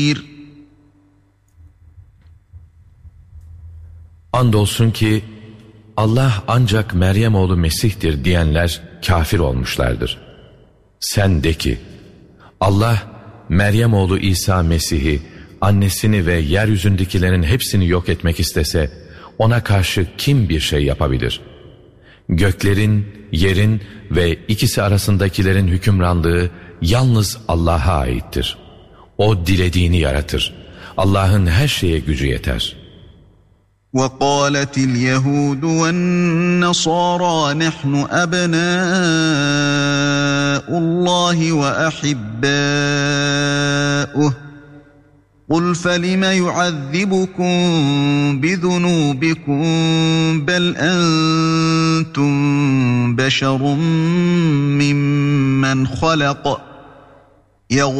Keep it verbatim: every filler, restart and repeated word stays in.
Andolsun ki Allah ancak Meryem oğlu Mesih'tir diyenler kafir olmuşlardır. Sen de ki Allah Meryem oğlu İsa Mesih'i, annesini ve yeryüzündekilerin hepsini yok etmek istese ona karşı kim bir şey yapabilir? Göklerin, yerin ve ikisi arasındakilerin hükümranlığı yalnız Allah'a aittir. O dilediğini yaratır. Allah'ın her şeye gücü yeter. وَقَالَتِ الْيَهُودُ وَالنَّصَارَى نَحْنُ أَبْنَاءُ اللّٰهِ وَأَحِبَّاؤُهُ قُلْ فَلِمَ يُعَذِّبُكُم بِذُنُوبِكُم بَلْ أَنْتُمْ بَشَرٌ مِّمَّنْ خَلَقَ يَغْفِرُ